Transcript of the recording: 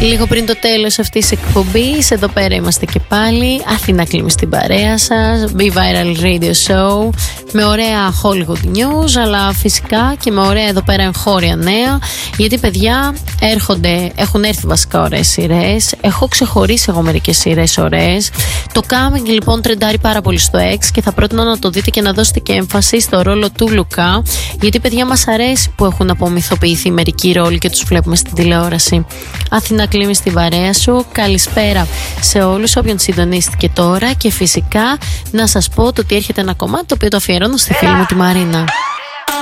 Λίγο πριν το τέλος αυτής της εκπομπής, εδώ πέρα είμαστε και πάλι. Αθήνα Κλίμη στην παρέα σας. Be Viral Radio Show. Με ωραία Hollywood News, αλλά φυσικά και με ωραία εδώ πέρα εγχώρια νέα. Γιατί παιδιά έχουν έρθει βασικά ωραίες σειρές. Έχω ξεχωρίσει εγώ μερικές σειρές ωραίες. Το Coming λοιπόν τρεντάρει πάρα πολύ στο X και θα πρότεινα να το δείτε και να δώσετε και έμφαση στο ρόλο του Λουκά. Γιατί παιδιά μας αρέσει που έχουν απομυθοποιηθεί μερικοί ρόλοι και τους βλέπουμε στην τηλεόραση. Αθήνα Κλίμη στην παρέα σου. Καλησπέρα σε όλους όποιον συντονίστηκε τώρα. Και φυσικά να σας πω το ότι έρχεται ένα κομμάτι το οποίο το αφιερώνω στη φίλη μου τη Μαρίνα.